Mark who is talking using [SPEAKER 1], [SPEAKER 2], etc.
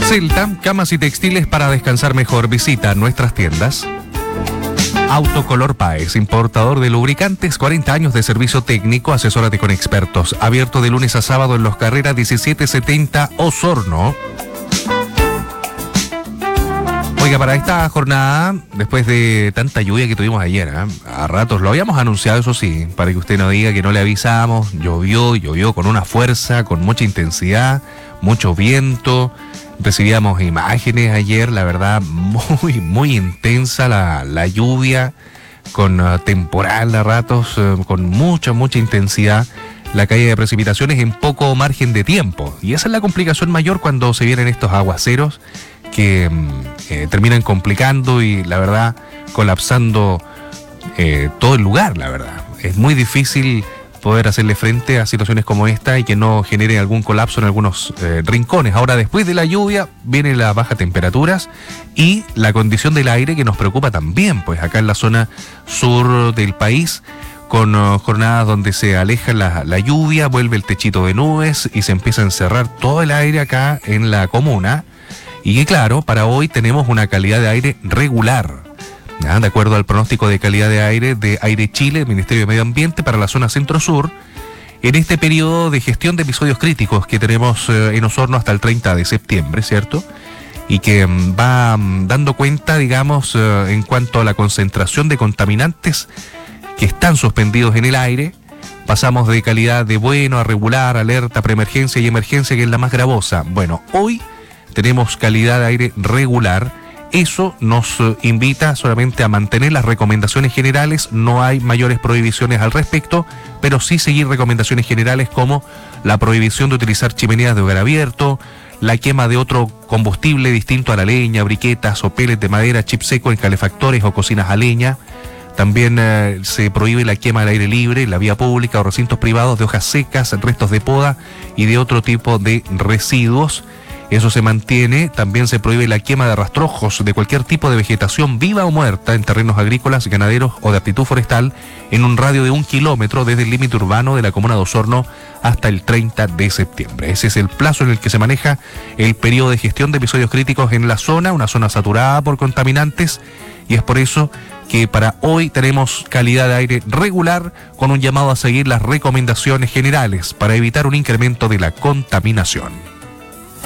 [SPEAKER 1] Celta, camas y textiles para descansar mejor. Visita nuestras tiendas. Autocolor Páez, importador de lubricantes, 40 años de servicio técnico, asesórate con expertos. Abierto de lunes a sábado en Los Carreras 1770, Osorno. Oiga, para esta jornada, después de tanta lluvia que tuvimos ayer, a ratos lo habíamos anunciado, eso sí, para que usted no diga que no le avisamos, llovió con una fuerza, con mucha intensidad, mucho viento. Recibíamos imágenes ayer, la verdad, muy intensa la lluvia, con temporal a ratos, con mucha intensidad, la caída de precipitaciones en poco margen de tiempo. Y esa es la complicación mayor cuando se vienen estos aguaceros que terminan complicando y, la verdad, colapsando todo el lugar, la verdad. Es muy difícil poder hacerle frente a situaciones como esta y que no genere algún colapso en algunos rincones. Ahora, después de la lluvia, vienen las bajas temperaturas y la condición del aire, que nos preocupa también, pues acá en la zona sur del país, con jornadas donde se aleja la lluvia, vuelve el techito de nubes y se empieza a encerrar todo el aire acá en la comuna. Y que claro, para hoy tenemos una calidad de aire regular. De acuerdo al pronóstico de calidad de Aire Chile, el Ministerio de Medio Ambiente, para la zona centro-sur, en este periodo de gestión de episodios críticos que tenemos en Osorno hasta el 30 de septiembre, ¿cierto? Y que va dando cuenta, digamos, en cuanto a la concentración de contaminantes que están suspendidos en el aire. Pasamos de calidad de bueno a regular, alerta, preemergencia y emergencia, que es la más gravosa. Bueno, hoy tenemos calidad de aire regular. Eso nos invita solamente a mantener las recomendaciones generales. No hay mayores prohibiciones al respecto, pero sí seguir recomendaciones generales como la prohibición de utilizar chimeneas de hogar abierto, la quema de otro combustible distinto a la leña, briquetas o pellets de madera, chip seco en calefactores o cocinas a leña. También se prohíbe la quema al aire libre, en la vía pública o recintos privados de hojas secas, restos de poda y de otro tipo de residuos. Eso se mantiene. También se prohíbe la quema de rastrojos de cualquier tipo de vegetación viva o muerta en terrenos agrícolas, ganaderos o de aptitud forestal en un radio de 1 kilómetro desde el límite urbano de la comuna de Osorno hasta el 30 de septiembre. Ese es el plazo en el que se maneja el periodo de gestión de episodios críticos en la zona, una zona saturada por contaminantes, y es por eso que para hoy tenemos calidad de aire regular, con un llamado a seguir las recomendaciones generales para evitar un incremento de la contaminación.